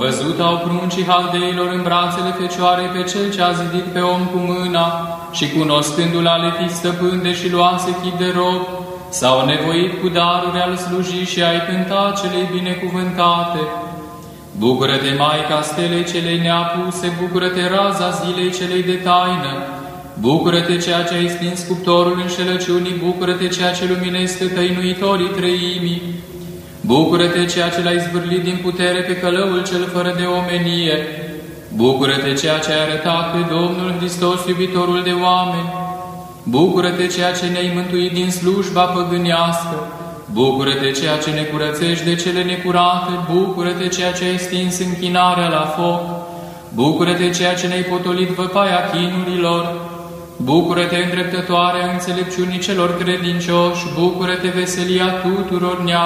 văzut au pruncii haldeilor în brațele Fecioarei pe Cel ce a zidit pe om cu mâna și cunoscându-l a letit stăpân, deși luase chip de rob, s-au nevoit cu daruri al sluji și ai cânta celei binecuvântate. Bucură-te, Maica stelei celei neapuse, bucură-te, raza zilei celei de taină, bucură-te, ceea ce ai stins cuptorul înșelăciunii, bucură-te, ceea ce luminezi tăinuitorii treimii, bucură-te, ceea ce l-ai zvârlit din putere pe călăul cel fără de omenie, bucură-te, ceea ce ai arătat pe Domnul Hristos, iubitorul de oameni, bucură-te, ceea ce ne-ai mântuit din slujba păgânească, bucură-te, ceea ce ne curățești de cele necurate, bucură-te, ceea ce ai stins închinarea la foc, bucură-te, ceea ce ne-ai potolit văpaia chinurilor, bucură-te, îndreptătoarea înțelepciunii celor credincioși, bucură-te, veselia tuturor neamurilor.